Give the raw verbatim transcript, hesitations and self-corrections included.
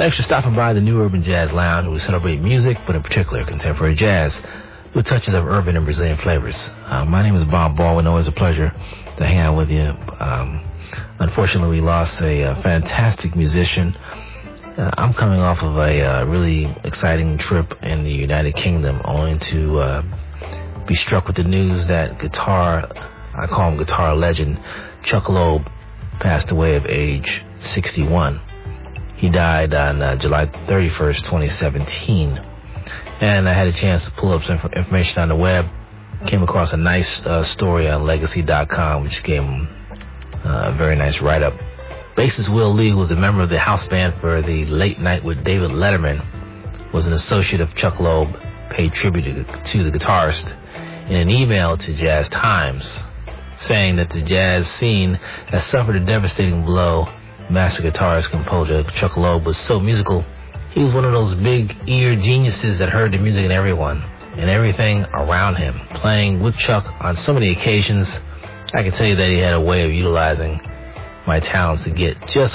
Thanks for stopping by the New Urban Jazz Lounge, where we celebrate music, but in particular contemporary jazz, with touches of urban and Brazilian flavors. Uh, my name is Bob Baldwin. Always a pleasure to hang out with you. Um, unfortunately, we lost a, a fantastic musician. Uh, I'm coming off of a uh, really exciting trip in the United Kingdom, only to uh, be struck with the news that guitar, I call him guitar legend, Chuck Loeb, passed away at age sixty-one. He died on uh, July thirty-first, twenty seventeen. And I had a chance to pull up some information on the web. Came across a nice uh, story on legacy dot com, which gave him uh, a very nice write-up. Bassist Will Lee, who was a member of the house band for the Late Night with David Letterman, was an associate of Chuck Loeb, paid tribute to, to the guitarist in an email to Jazz Times, saying that the jazz scene has suffered a devastating blow. Master guitarist, composer Chuck Loeb was so musical. He was one of those big ear geniuses that heard the music in everyone and everything around him. Playing with Chuck on so many occasions, I can tell you that he had a way of utilizing my talents to get just